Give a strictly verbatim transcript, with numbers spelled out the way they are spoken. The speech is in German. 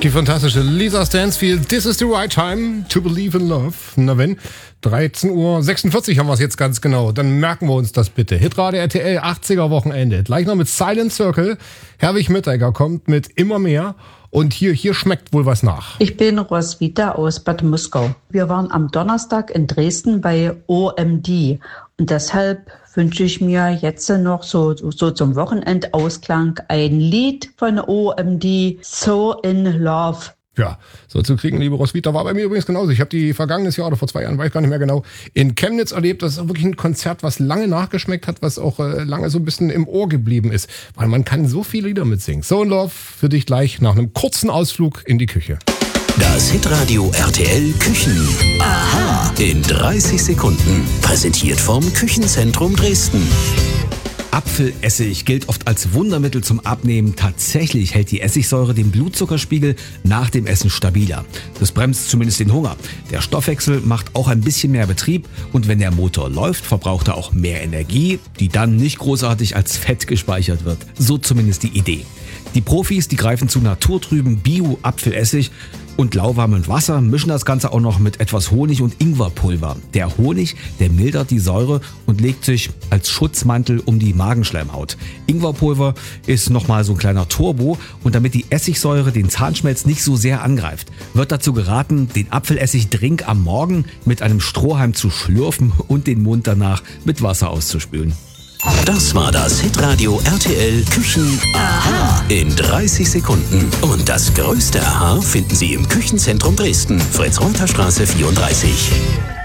Die fantastische Lisa Stansfield, This is the right time to believe in love. Na wenn, dreizehn Uhr sechsundvierzig haben wir es jetzt ganz genau. Dann merken wir uns das bitte. Hitradio R T L, achtziger Wochenende. Gleich noch mit Silent Circle. Herwig Mitteregger kommt mit Immer mehr. Und hier, hier schmeckt wohl was nach. Ich bin Roswitha aus Bad Muskau. Wir waren am Donnerstag in Dresden bei O M D. Und deshalb wünsche ich mir jetzt noch so, so zum Wochenendausklang ein Lied von O M D, So in Love. Ja, so zu kriegen, liebe Roswitha, war bei mir übrigens genauso. Ich habe die vergangenes Jahr oder vor zwei Jahren, weiß gar nicht mehr genau, in Chemnitz erlebt. Das ist wirklich ein Konzert, was lange nachgeschmeckt hat, was auch äh, lange so ein bisschen im Ohr geblieben ist. Weil man kann so viele Lieder mitsingen. So in Love für dich gleich nach einem kurzen Ausflug in die Küche. Das Hitradio R T L Küchen. Aha. In dreißig Sekunden. Präsentiert vom Küchenzentrum Dresden. Apfelessig gilt oft als Wundermittel zum Abnehmen. Tatsächlich hält die Essigsäure den Blutzuckerspiegel nach dem Essen stabiler. Das bremst zumindest den Hunger. Der Stoffwechsel macht auch ein bisschen mehr Betrieb und wenn der Motor läuft, verbraucht er auch mehr Energie, die dann nicht großartig als Fett gespeichert wird. So zumindest die Idee. Die Profis, die greifen zu naturtrüben Bio-Apfelessig und lauwarmem Wasser, mischen das Ganze auch noch mit etwas Honig und Ingwerpulver. Der Honig, der mildert die Säure und legt sich als Schutzmantel um die Magenschleimhaut. Ingwerpulver ist nochmal so ein kleiner Turbo und damit die Essigsäure den Zahnschmelz nicht so sehr angreift, wird dazu geraten, den Apfelessig-Drink am Morgen mit einem Strohhalm zu schlürfen und den Mund danach mit Wasser auszuspülen. Das war das Hitradio R T L Küchen Aha in dreißig Sekunden. Und das größte Aha finden Sie im Küchenzentrum Dresden, Fritz-Reuter-Straße vierunddreißig.